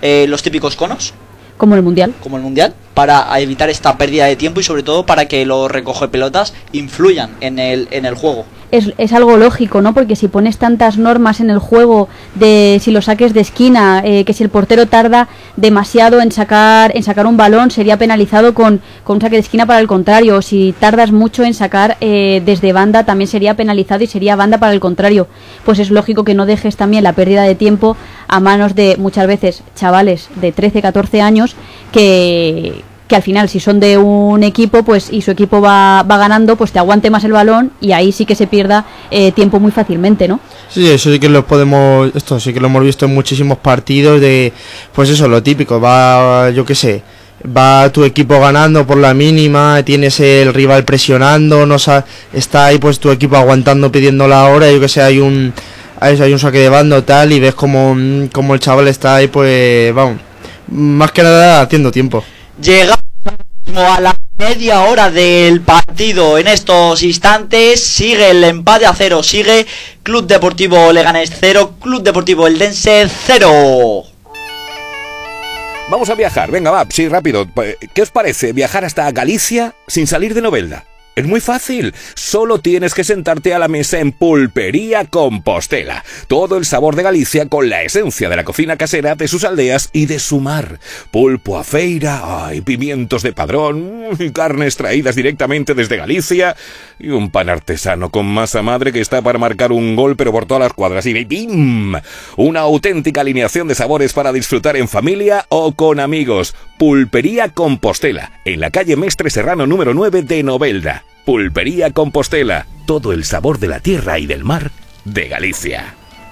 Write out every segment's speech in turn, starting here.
los típicos conos. Como el Mundial. Como el Mundial, para evitar esta pérdida de tiempo y sobre todo para que los recogepelotas influyan en el juego. Es algo lógico, ¿no? Porque si pones tantas normas en el juego de si los saques de esquina, que si el portero tarda demasiado en sacar un balón, sería penalizado con un saque de esquina para el contrario. O si tardas mucho en sacar desde banda, también sería penalizado y sería banda para el contrario. Pues es lógico que no dejes también la pérdida de tiempo a manos de muchas veces chavales de 13, 14 años que al final, si son de un equipo, pues y su equipo va ganando, pues te aguante más el balón y ahí sí que se pierda tiempo muy fácilmente, ¿no? Sí, eso sí que esto sí que lo hemos visto en muchísimos partidos de, pues eso, lo típico, va tu equipo ganando por la mínima, tienes el rival presionando, está ahí pues tu equipo aguantando, pidiendo la hora, yo que sé, hay un saque de banda o tal, y ves como el chaval está ahí, pues vamos, más que nada haciendo tiempo. Llegamos a la media hora del partido. En estos instantes sigue el empate a 0. Sigue Club Deportivo Leganés 0, Club Deportivo Eldense 0. Vamos a viajar, venga va, sí, rápido. ¿Qué os parece viajar hasta Galicia sin salir de Novelda? Es muy fácil, solo tienes que sentarte a la mesa en Pulpería Compostela. Todo el sabor de Galicia con la esencia de la cocina casera de sus aldeas y de su mar. Pulpo a feira, pimientos de Padrón, carnes traídas directamente desde Galicia y un pan artesano con masa madre que está para marcar un gol pero por todas las cuadras. Y ¡bim! Una auténtica alineación de sabores para disfrutar en familia o con amigos. Pulpería Compostela, en la calle Mestre Serrano número 9 de Novelda. Pulpería Compostela, todo el sabor de la tierra y del mar de Galicia.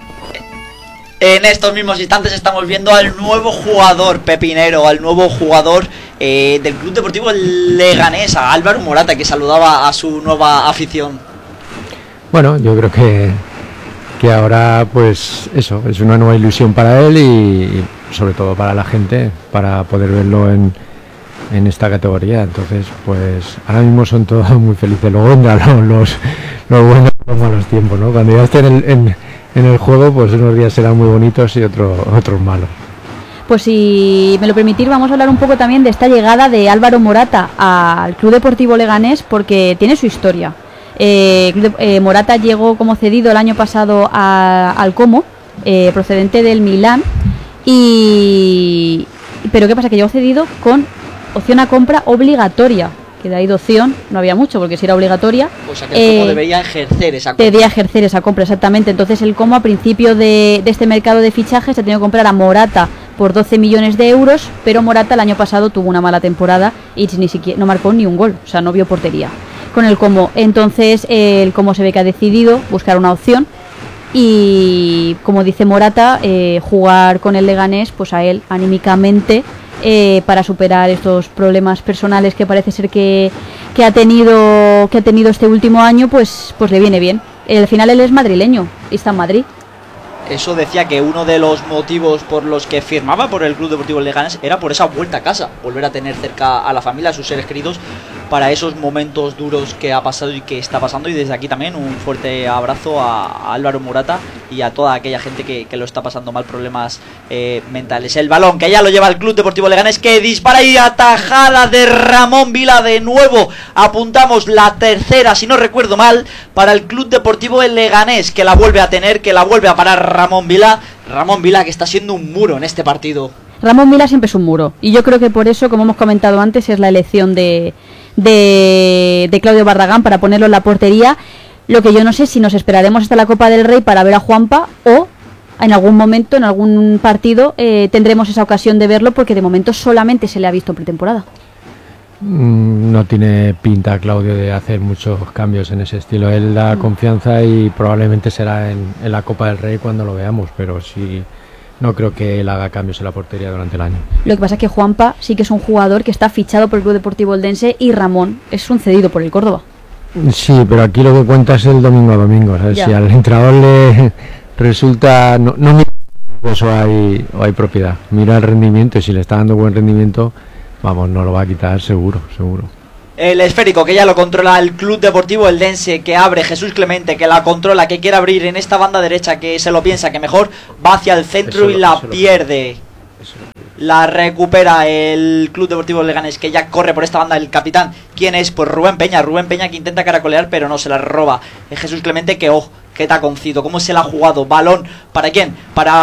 En estos mismos instantes estamos viendo al nuevo jugador pepinero, al nuevo jugador del Club Deportivo Leganés, a Álvaro Morata, que saludaba a su nueva afición. Bueno, yo creo que ahora pues eso, es una nueva ilusión para él y sobre todo para la gente, para poder verlo en esta categoría. Entonces pues ahora mismo son todos muy felices. Luego vendrán los buenos y los malos tiempos, ¿no? Cuando ya estén en el juego, pues unos días serán muy bonitos y otros malos. Pues si me lo permitís, vamos a hablar un poco también de esta llegada de Álvaro Morata al Club Deportivo Leganés, porque tiene su historia. Morata llegó como cedido el año pasado al Como, procedente del Milán, pero ¿qué pasa? Que llegó cedido con opción a compra obligatoria, que de ahí de opción no había mucho, porque si era obligatoria, o sea que el Como debería ejercer esa compra. Debía ejercer esa compra, exactamente. Entonces el Como a principio de este mercado de fichajes se ha tenido que comprar a Morata por 12 millones de euros, pero Morata el año pasado tuvo una mala temporada y ni siquiera no marcó ni un gol, o sea, no vio portería con el Como. Entonces el Como se ve que ha decidido buscar una opción y, como dice Morata, jugar con el Leganés, pues a él anímicamente, para superar estos problemas personales que parece ser que ha tenido este último año, pues le viene bien. Al final él es madrileño y está en Madrid. Eso decía que uno de los motivos por los que firmaba por el Club Deportivo Leganés era por esa vuelta a casa, volver a tener cerca a la familia, a sus seres queridos, para esos momentos duros que ha pasado y que está pasando. Y desde aquí también un fuerte abrazo a Álvaro Morata y a toda aquella gente que lo está pasando mal, problemas mentales. El balón que ya lo lleva el Club Deportivo Leganés, que dispara, y atajada de Ramón Vila. De nuevo apuntamos la tercera, si no recuerdo mal, para el Club Deportivo Leganés, que la vuelve a tener, que la vuelve a parar Ramón Vila, que está siendo un muro en este partido. Ramón Vila siempre es un muro, y yo creo que por eso, como hemos comentado antes, es la elección de Claudio Barragán para ponerlo en la portería. Lo que yo no sé si nos esperaremos hasta la Copa del Rey para ver a Juanpa, o en algún momento, en algún partido, tendremos esa ocasión de verlo, porque de momento solamente se le ha visto pretemporada. No tiene pinta Claudio de hacer muchos cambios en ese estilo. Él da confianza y probablemente será en la Copa del Rey cuando lo veamos, pero sí, no creo que él haga cambios en la portería durante el año. Lo que pasa es que Juanpa sí que es un jugador que está fichado por el Club Deportivo Eldense, y Ramón es un cedido por el Córdoba. Sí, pero aquí lo que cuenta es el domingo a domingo, ¿sabes? Si al entrenador le resulta... no mira eso hay propiedad, mira el rendimiento, y si le está dando buen rendimiento, vamos, no lo va a quitar seguro. El esférico que ya lo controla el Club Deportivo Eldense, que abre Jesús Clemente, que la controla, que quiere abrir en esta banda derecha, que se lo piensa, que mejor va hacia el centro y la pierde. La recupera el Club Deportivo Leganés, que ya corre por esta banda el capitán. ¿Quién es? Pues Rubén Peña que intenta caracolear, pero no, se la roba Jesús Clemente, que qué taconcito, cómo se la ha jugado. Balón, ¿para quién?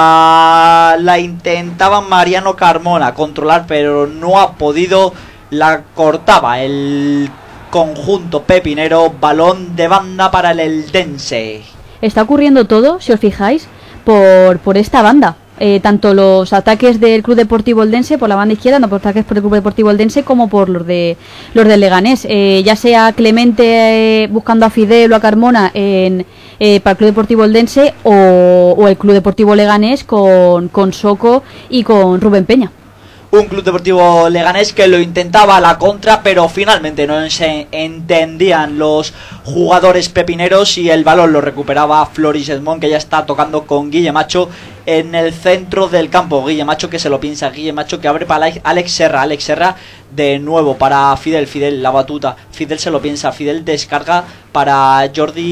La intentaba Mariano Carmona controlar, pero no ha podido. La cortaba el conjunto pepinero. Balón de banda para el Eldense. Está ocurriendo todo, si os fijáis, por esta banda. Tanto los ataques del Club Deportivo Eldense por la banda izquierda, no por ataques por el Club Deportivo Eldense, como por los del Leganés. Ya sea Clemente buscando a Fidel o a Carmona para el Club Deportivo Eldense, o el Club Deportivo Leganés con Soco y con Rubén Peña. Un Club Deportivo Leganés que lo intentaba a la contra, pero finalmente no se entendían los jugadores pepineros y el balón lo recuperaba Floris Edmond, que ya está tocando con Guille Macho en el centro del campo. Guille Macho que se lo piensa, Guille Macho que abre para Alex Serra de nuevo para Fidel, la batuta. Fidel se lo piensa, Fidel descarga para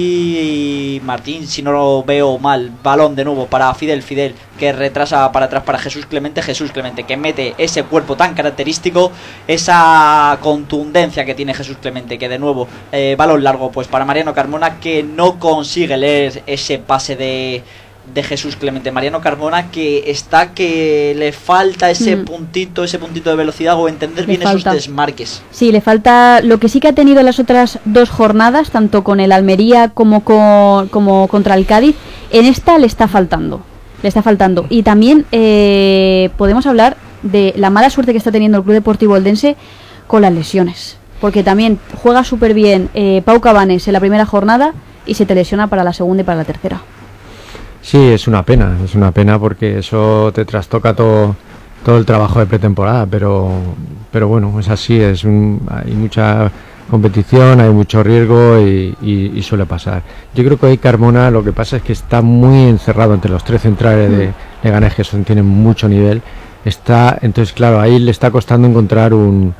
Jordi Martín, si no lo veo mal. Balón de nuevo para Fidel que retrasa para atrás para Jesús Clemente que mete ese cuerpo tan característico, esa contundencia que tiene Jesús Clemente, que de nuevo balón largo pues para Mariano Carmona, que no consigue leer ese pase de Jesús Clemente. Mariano Carmona que le falta ese puntito de velocidad, o entender bien esos desmarques. Sí, le falta lo que sí que ha tenido las otras dos jornadas, tanto con el Almería como contra el Cádiz. En esta le está faltando. Y también podemos hablar de la mala suerte que está teniendo el Club Deportivo Eldense con las lesiones, porque también juega súper bien Pau Cabanes en la primera jornada y se te lesiona para la segunda y para la tercera. Sí, es una pena porque eso te trastoca todo el trabajo de pretemporada, pero bueno, es así, hay mucha competición, hay mucho riesgo y suele pasar. Yo creo que hoy Carmona lo que pasa es que está muy encerrado entre los tres centrales de Leganés, que tienen mucho nivel. Entonces claro, ahí le está costando encontrar un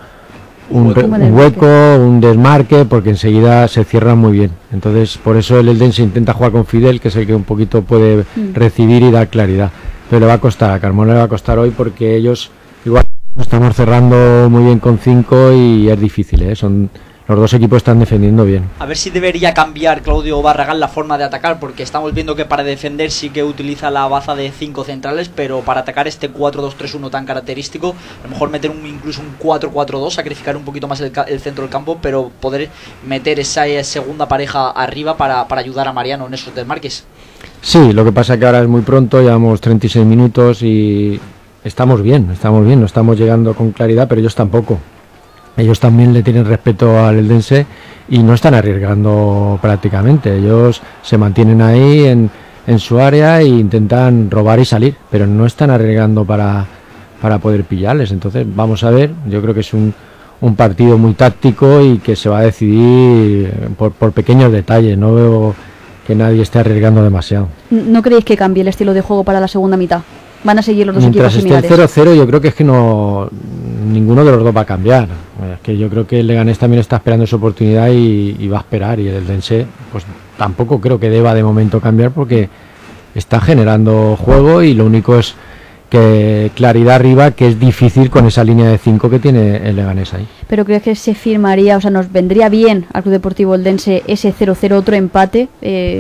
hueco, un desmarque, porque enseguida se cierran muy bien. Entonces por eso el Eldense intenta jugar con Fidel, que es el que un poquito puede recibir y dar claridad, pero le va a costar, a Carmona le va a costar hoy, porque ellos igual estamos cerrando muy bien con 5 y es difícil, los dos equipos están defendiendo bien. A ver si debería cambiar Claudio Barragán la forma de atacar, porque estamos viendo que para defender sí que utiliza la baza de 5 centrales, pero para atacar este 4-2-3-1 tan característico, a lo mejor meter incluso un 4-4-2, sacrificar un poquito más el centro del campo, pero poder meter esa segunda pareja arriba para ayudar a Mariano en esos desmarques. Sí, lo que pasa es que ahora es muy pronto, llevamos 36 minutos y estamos bien, no estamos llegando con claridad, pero ellos tampoco. Ellos también le tienen respeto al Eldense y no están arriesgando prácticamente. Ellos se mantienen ahí en su área e intentan robar y salir, pero no están arriesgando para poder pillarles. Entonces vamos a ver, yo creo que es un partido muy táctico y que se va a decidir por pequeños detalles. No veo que nadie esté arriesgando demasiado. ¿No creéis que cambie el estilo de juego para la segunda mitad? Van a seguir los dos mientras equipos similares. Mientras esté el 0-0, yo creo que es que ninguno de los dos va a cambiar. Es que yo creo que el Leganés también está esperando su oportunidad y va a esperar, y el Eldense pues tampoco creo que deba de momento cambiar, porque está generando juego y lo único es que claridad arriba, que es difícil con esa línea de 5 que tiene el Leganés ahí. Pero creo que se firmaría, o sea, nos vendría bien al Club Deportivo Eldense ese 0-0, otro empate,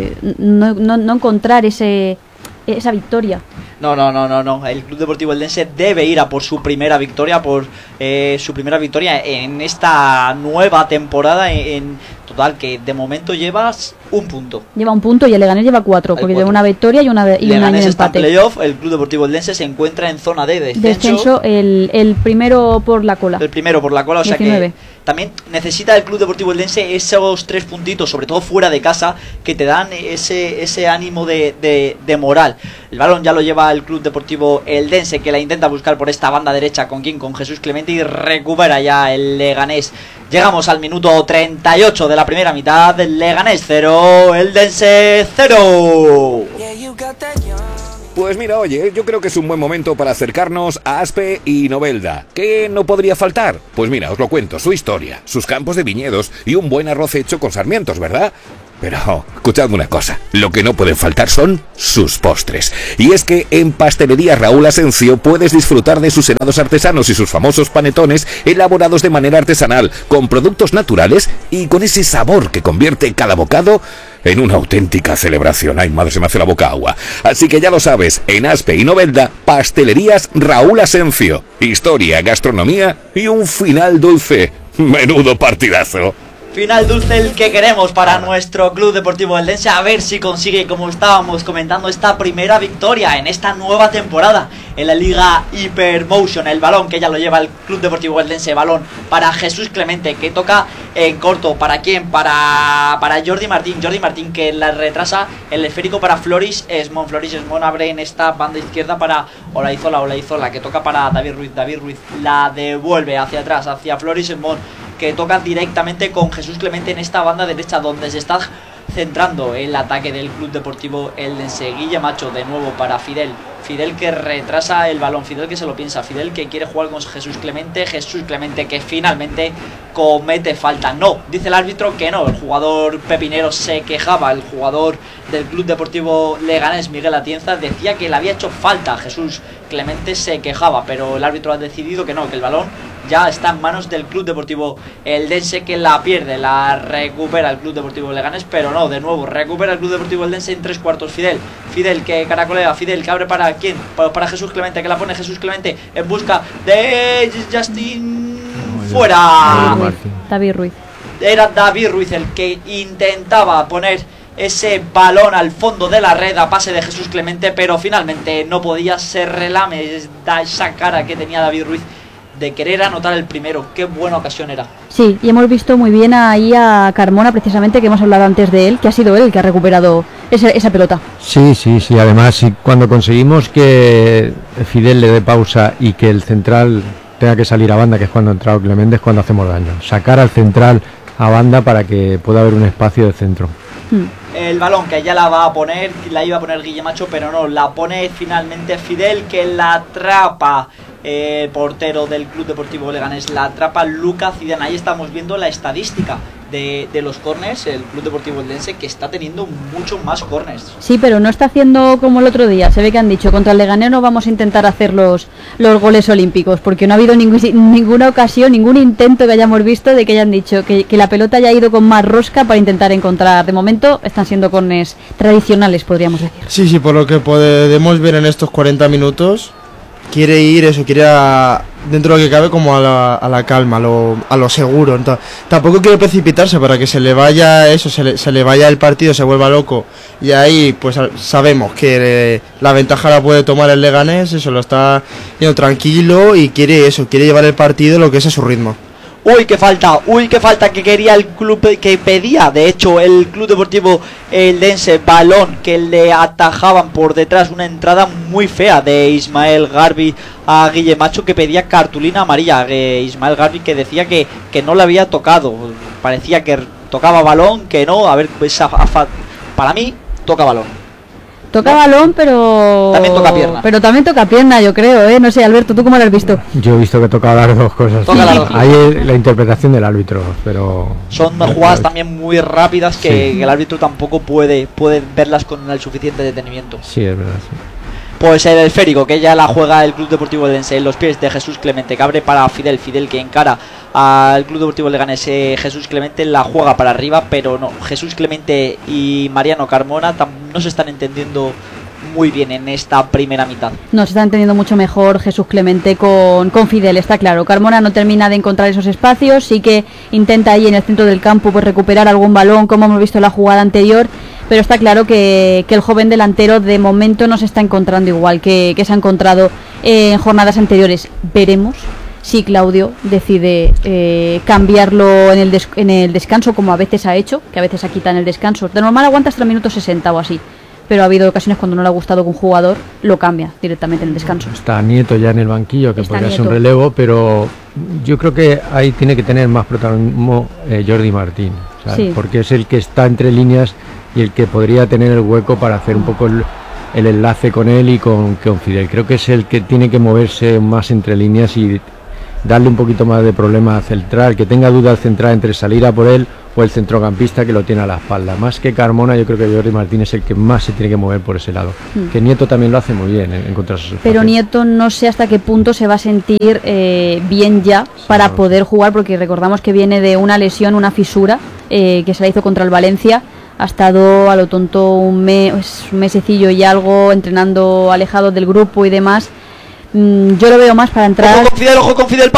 no encontrar esa victoria. No. El Club Deportivo Eldense debe ir a por su primera victoria, en esta nueva temporada. En total, que de momento llevas un punto. Lleva un punto y el Leganés lleva 4, porque lleva una victoria y un año de empate. Está en playoff, el Club Deportivo Eldense se encuentra en zona de descenso. El primero por la cola. El primero por la cola, o 19. sea que también necesita el Club Deportivo Eldense esos 3 puntitos, sobre todo fuera de casa, que te dan ese ánimo de moral. El balón ya lo lleva el Club Deportivo Eldense, que la intenta buscar por esta banda derecha con Jesús Clemente, y recupera ya el Leganés. Llegamos al minuto 38 de la primera mitad. El Leganés 0, Eldense 0. Pues mira, oye, yo creo que es un buen momento para acercarnos a Aspe y Novelda. ¿Qué no podría faltar? Pues mira, os lo cuento, su historia, sus campos de viñedos y un buen arroz hecho con sarmientos, ¿verdad? Pero, escuchadme una cosa, lo que no pueden faltar son sus postres. Y es que en Pastelería Raúl Asencio puedes disfrutar de sus helados artesanos y sus famosos panetones elaborados de manera artesanal, con productos naturales y con ese sabor que convierte cada bocado en una auténtica celebración. Ay, madre, se me hace la boca agua. Así que ya lo sabes, en Aspe y Novelda, Pastelerías Raúl Asencio. Historia, gastronomía y un final dulce. Menudo partidazo. Final dulce el que queremos para nuestro Club Deportivo Eldense, a ver si consigue, como estábamos comentando, esta primera victoria en esta nueva temporada en la Liga Hypermotion. El balón que ya lo lleva el Club Deportivo Eldense, balón para Jesús Clemente, que toca en corto. ¿Para quién? Para Jordi Martín, que la retrasa el esférico para Floris Esmond. Floris Esmond abre en esta banda izquierda para Olaizola, que toca para David Ruiz la devuelve hacia atrás, hacia Floris Esmond, que toca directamente con Jesús Clemente en esta banda derecha, donde se está centrando el ataque del Club Deportivo Eldense. Guille Macho de nuevo para Fidel que retrasa el balón, Fidel que se lo piensa, Fidel que quiere jugar con Jesús Clemente que finalmente comete falta. No, dice el árbitro que no, el jugador pepinero se quejaba, el jugador del Club Deportivo Leganés, Miguel Atienza, decía que le había hecho falta a Jesús Clemente, se quejaba, pero el árbitro ha decidido que no, que el balón ya está en manos del Club Deportivo Eldense, que la pierde, la recupera el Club Deportivo Leganés, pero no, de nuevo, recupera el Club Deportivo Eldense en 3/4. Fidel que caracolea, Fidel que abre para ¿quién? Para Jesús Clemente, que la pone Jesús Clemente en busca de Justin, fuera. David Ruiz. Era David Ruiz el que intentaba poner ese balón al fondo de la red a pase de Jesús Clemente, pero finalmente no podía, se relame esa cara que tenía David Ruiz de querer anotar el primero. Qué buena ocasión era. Sí, y hemos visto muy bien ahí a Carmona, precisamente, que hemos hablado antes de él, que ha sido él el que ha recuperado esa pelota. Sí, además cuando conseguimos que Fidel le dé pausa y que el central tenga que salir a banda, que es cuando ha entrado Clemente, es cuando hacemos daño. Sacar al central a banda para que pueda haber un espacio de centro. El balón que ya la iba a poner Guille Macho, pero no, la pone finalmente Fidel, que la atrapa portero del Club Deportivo Leganés, la atrapa Lucas Zidane. Ahí estamos viendo la estadística de los corners, el Club Deportivo Eldense, que está teniendo muchos más corners. Sí, pero no está haciendo como el otro día. Se ve que han dicho, contra el Leganés no vamos a intentar hacer los goles olímpicos, porque no ha habido ninguna ocasión, ningún intento que hayamos visto de que hayan dicho que la pelota haya ido con más rosca para intentar encontrar. De momento están siendo corners tradicionales, podríamos decir. Sí, por lo que podemos ver en estos 40 minutos, quiere ir dentro de lo que cabe, como a la calma, a lo seguro. Entonces, tampoco quiere precipitarse para que se le vaya se le vaya el partido, se vuelva loco, y ahí pues sabemos que la ventaja la puede tomar el Leganés. Eso lo está yendo tranquilo y quiere llevar el partido lo que es a su ritmo. Uy, qué falta que quería el club, que pedía, de hecho, el Club Deportivo Eldense, balón que le atajaban por detrás, una entrada muy fea de Ismael Garbi a Guille Macho, que pedía cartulina amarilla. Ismael Garbi, que decía que no le había tocado, parecía que tocaba balón, que no, a ver, para mí toca balón. Toca balón, pero también toca pierna. Pero también toca pierna, yo creo, No sé, Alberto, ¿tú cómo lo has visto? Yo he visto que toca las dos cosas. Ahí es la interpretación del árbitro, pero son jugadas también muy rápidas que el árbitro tampoco puede verlas con el suficiente detenimiento. Sí, es verdad, sí. Pues el esférico que ya la juega el Club Deportivo Eldense en los pies de Jesús Clemente, que abre para Fidel que encara al Club Deportivo Leganés. Jesús Clemente la juega para arriba, pero no, Jesús Clemente y Mariano Carmona no se están entendiendo muy bien en esta primera mitad. No, se está entendiendo mucho mejor Jesús Clemente con Fidel, está claro. Carmona no termina de encontrar esos espacios, sí que intenta ahí en el centro del campo pues recuperar algún balón, como hemos visto en la jugada anterior, pero está claro que el joven delantero de momento no se está encontrando igual que se ha encontrado en jornadas anteriores. Veremos si Claudio decide cambiarlo en el descanso, como a veces ha hecho, que a veces ha quitado en el descanso. De normal aguanta hasta el minuto 60 o así, pero ha habido ocasiones cuando no le ha gustado que un jugador lo cambia directamente en el descanso. Está Nieto ya en el banquillo, que podría ser un relevo, pero yo creo que ahí tiene que tener más protagonismo Jordi Martín, ¿sabes? Sí. Porque es el que está entre líneas y el que podría tener el hueco para hacer un poco el enlace con él y con Fidel. Creo que es el que tiene que moverse más entre líneas y darle un poquito más de problema al central, que tenga duda al central entre salir a por él o el centrocampista que lo tiene a la espalda. Más que Carmona, yo creo que Jordi Martín es el que más se tiene que mover por ese lado. Que Nieto también lo hace muy bien en encontrar sus espacios. Pero Nieto no sé hasta qué punto se va a sentir bien ya para poder jugar, porque recordamos que viene de una lesión, una fisura, que se la hizo contra el Valencia. Ha estado a lo tonto un mesecillo y algo entrenando alejado del grupo y demás. Yo lo veo más para entrar. Ojo con Fidel.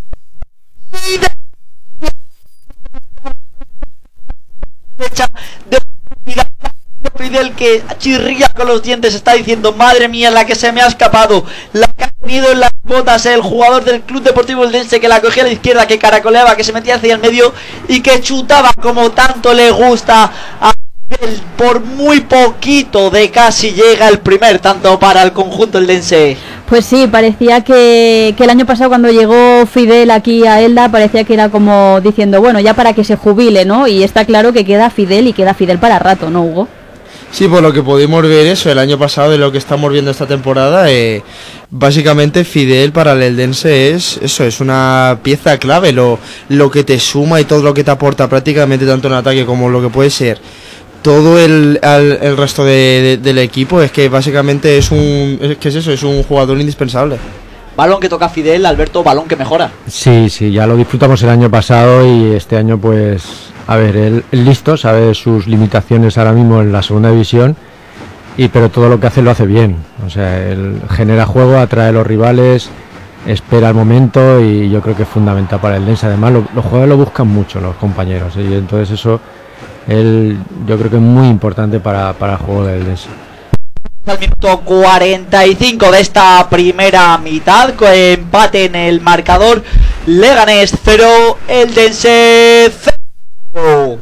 Fidel, que chirría con los dientes, está diciendo: madre mía, la que se me ha escapado, la que ha tenido en las botas el jugador del Club Deportivo Eldense, que la cogía a la izquierda, que caracoleaba, que se metía hacia el medio y que chutaba como tanto le gusta a Fidel. Por muy poquito de casi llega el primer tanto para el conjunto eldense. Pues sí, parecía que el año pasado, cuando llegó Fidel aquí a Elda, parecía que era como diciendo, bueno, ya para que se jubile, ¿no? Y está claro que queda Fidel, y queda Fidel para rato, ¿no, Hugo? Sí, por lo que pudimos ver eso el año pasado, de lo que estamos viendo esta temporada, básicamente Fidel para el Eldense es una pieza clave, lo que te suma y todo lo que te aporta prácticamente, tanto en ataque como lo que puede ser todo el resto del equipo. Es que básicamente es un jugador indispensable. Balón que toca Fidel, Alberto, balón que mejora. Sí, ya lo disfrutamos el año pasado, y este año pues, a ver, él listo, sabe sus limitaciones ahora mismo en la segunda división, pero todo lo que hace lo hace bien. O sea, él genera juego, atrae a los rivales, espera el momento, y yo creo que es fundamental para el Eldense. Además, los jugadores lo buscan mucho, los compañeros, y entonces eso yo creo que es muy importante para el juego del Eldense. Al minuto 45 de esta primera mitad, con empate en el marcador. Leganés 0, Eldense 0.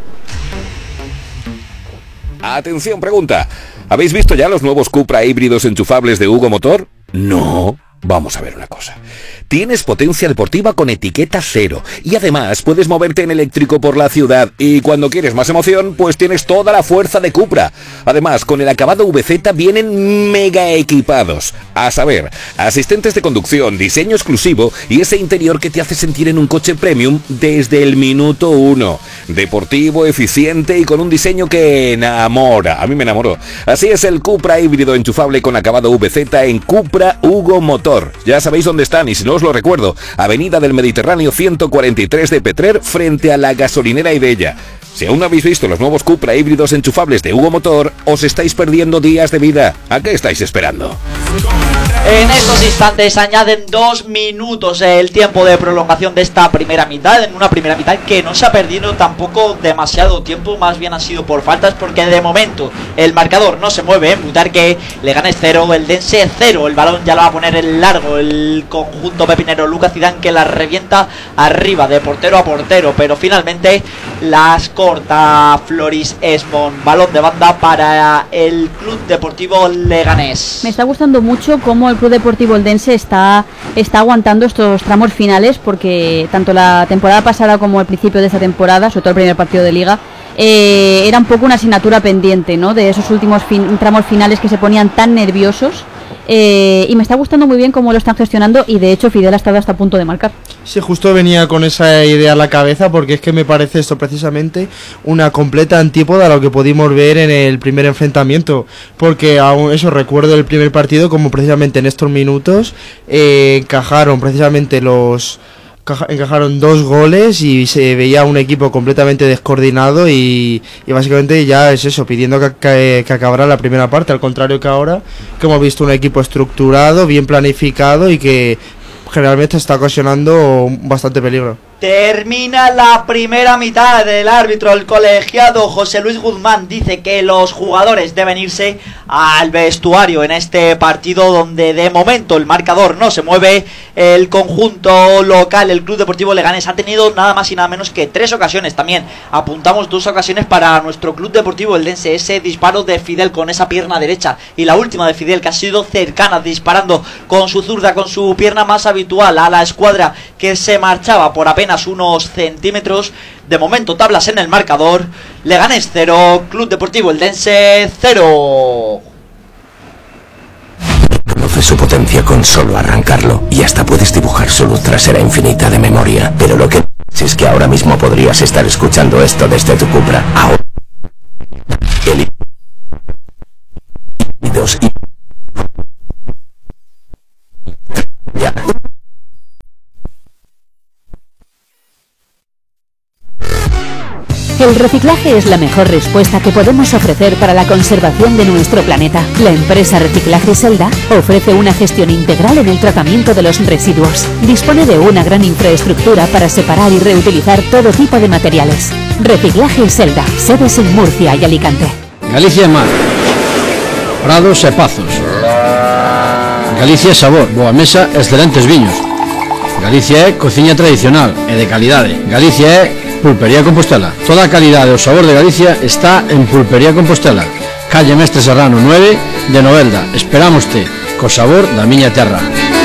Atención, pregunta: ¿habéis visto ya los nuevos Cupra híbridos enchufables de Hugo Motor? No. Vamos a ver una cosa. Tienes potencia deportiva con etiqueta 0, y además puedes moverte en eléctrico por la ciudad, y cuando quieres más emoción, pues tienes toda la fuerza de Cupra. Además, con el acabado VZ vienen mega equipados. A saber, asistentes de conducción, diseño exclusivo y ese interior que te hace sentir en un coche premium desde el minuto 1. Deportivo, eficiente y con un diseño que enamora. A mí me enamoró. Así es el Cupra híbrido enchufable con acabado VZ en Cupra Hugo Motor. Ya sabéis dónde están, y si no os lo recuerdo: Avenida del Mediterráneo 143 de Petrer, frente a la gasolinera Idella. Si aún no habéis visto los nuevos Cupra híbridos enchufables de Hugo Motor, os estáis perdiendo días de vida. ¿A qué estáis esperando? En estos instantes añaden 2 minutos el tiempo de prolongación de esta primera mitad, en una primera mitad que no se ha perdido tampoco demasiado tiempo, más bien ha sido por faltas, porque de momento el marcador no se mueve. Mutar que Leganés 0, Eldense 0. El balón ya lo va a poner en largo el conjunto pepinero. Lucas Zidane, que la revienta arriba de portero a portero, pero finalmente las corta Floris Esmond. Balón de banda para el Club Deportivo Leganés. Me está gustando mucho cómo el Club Deportivo Eldense está aguantando estos tramos finales, porque tanto la temporada pasada como el principio de esta temporada, sobre todo el primer partido de Liga, era un poco una asignatura pendiente, ¿no?, de esos últimos tramos finales que se ponían tan nerviosos. Y me está gustando muy bien cómo lo están gestionando, y de hecho Fidel ha estado hasta a punto de marcar. Sí, justo venía con esa idea a la cabeza, porque es que me parece esto precisamente una completa antípoda a lo que pudimos ver en el primer enfrentamiento, porque aún eso, recuerdo el primer partido como precisamente en estos minutos encajaron 2 goles y se veía un equipo completamente descoordinado, y básicamente ya es eso, pidiendo que acabara la primera parte, al contrario que ahora, que hemos visto un equipo estructurado, bien planificado y que generalmente está ocasionando bastante peligro. Termina la primera mitad. El árbitro, el colegiado José Luis Guzmán, dice que los jugadores deben irse al vestuario en este partido, donde de momento el marcador no se mueve. El conjunto local, el Club Deportivo Leganés, ha tenido nada más y nada menos que 3 ocasiones. También apuntamos 2 ocasiones para nuestro Club Deportivo Eldense. Ese disparo de Fidel con esa pierna derecha, y la última de Fidel, que ha sido cercana, disparando con su zurda, con su pierna más habitual, a la escuadra que se marchaba por apenas unos centímetros. De momento tablas en el marcador: Leganés 0, Club Deportivo Eldense 0. Conoce su potencia con solo arrancarlo, y hasta puedes dibujar su luz trasera infinita de memoria, pero lo que Si es que ahora mismo podrías estar escuchando esto desde tu Cupra. Ahora. Ya. El reciclaje es la mejor respuesta que podemos ofrecer para la conservación de nuestro planeta. La empresa Reciclaje Selda ofrece una gestión integral en el tratamiento de los residuos. Dispone de una gran infraestructura para separar y reutilizar todo tipo de materiales. Reciclaje Selda, sedes en Murcia y Alicante. Galicia é mar, prados e pazos. Galicia é sabor, boa mesa, excelentes viños. Galicia é cociña tradicional e de calidade. Galicia é Pulpería Compostela. Toda a calidade e o sabor de Galicia está en Pulpería Compostela. Calle Mestre Serrano 9 de Novelda. Esperámoste co sabor da miña terra.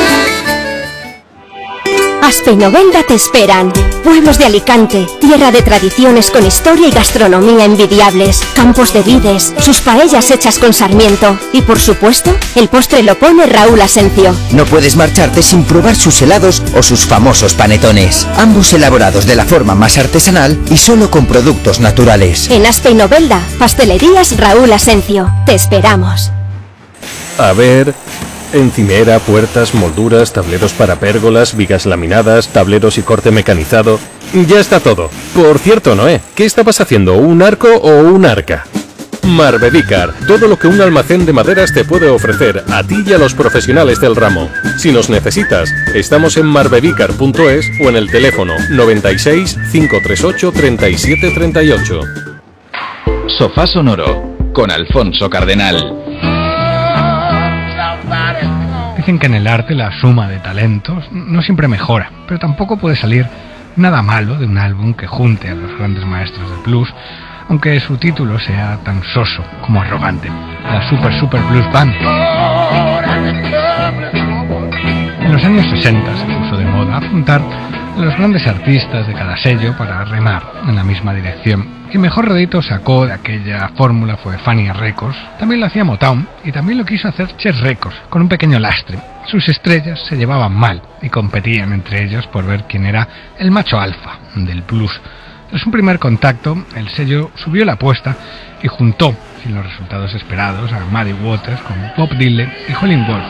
Aspe y Novelda te esperan. Pueblos de Alicante, tierra de tradiciones con historia y gastronomía envidiables, campos de vides, sus paellas hechas con sarmiento y, por supuesto, el postre lo pone Raúl Asencio. No puedes marcharte sin probar sus helados o sus famosos panetones, ambos elaborados de la forma más artesanal y solo con productos naturales. En Aspe y Novelda, Pastelerías Raúl Asencio. Te esperamos. A ver... encimera, puertas, molduras, tableros para pérgolas, vigas laminadas, tableros y corte mecanizado. Ya está todo. Por cierto, Noé, ¿qué estabas haciendo? ¿Un arco o un arca? Marbedícar, todo lo que un almacén de maderas te puede ofrecer a ti y a los profesionales del ramo. Si nos necesitas, estamos en marbedícar.es o en el teléfono 96 538 37 38. Sofá Sonoro, con Alfonso Cardenal. Dicen que en el arte la suma de talentos no siempre mejora, pero tampoco puede salir nada malo de un álbum que junte a los grandes maestros del blues, aunque su título sea tan soso como arrogante, la Super Blues Band. En los años 60 se puso de moda juntar a los grandes artistas de cada sello para remar en la misma dirección. Y mejor rédito sacó de aquella fórmula fue Fania Records. También lo hacía Motown y también lo quiso hacer Chess Records, con un pequeño lastre. Sus estrellas se llevaban mal y competían entre ellos por ver quién era el macho alfa del blues. Tras un primer contacto, el sello subió la apuesta y juntó, sin los resultados esperados, a Muddy Waters con Bob Dylan y Howlin' Wolf.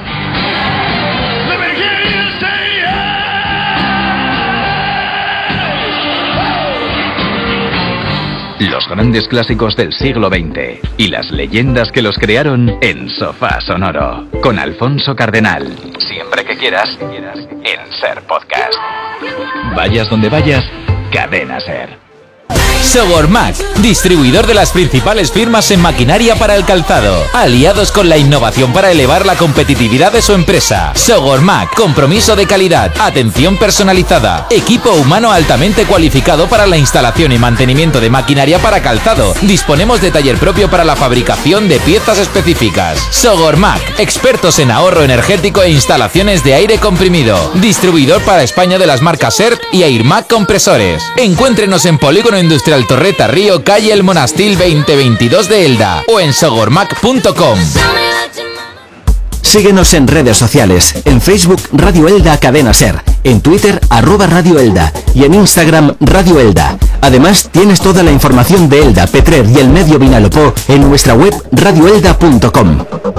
Los grandes clásicos del siglo XX y las leyendas que los crearon en Sofá Sonoro, con Alfonso Cardenal. Siempre que quieras, en Ser Podcast. Vayas donde vayas, Cadena Ser. Sogormac, distribuidor de las principales firmas en maquinaria para el calzado, aliados con la innovación para elevar la competitividad de su empresa. Sogormac, compromiso de calidad, atención personalizada, equipo humano altamente cualificado para la instalación y mantenimiento de maquinaria para calzado. Disponemos de taller propio para la fabricación de piezas específicas. Sogormac, expertos en ahorro energético e instalaciones de aire comprimido. Distribuidor para España de las marcas SERT y Airmac Compresores. Encuéntrenos en Polígono Industrial Torreta Río, calle El Monastil 2022 de Elda o en sogormac.com. Síguenos en redes sociales, en Facebook Radio Elda Cadena Ser, en Twitter @Radio Elda y en Instagram Radio Elda. Además, tienes toda la información de Elda, Petrer y el Medio Vinalopó en nuestra web radioelda.com.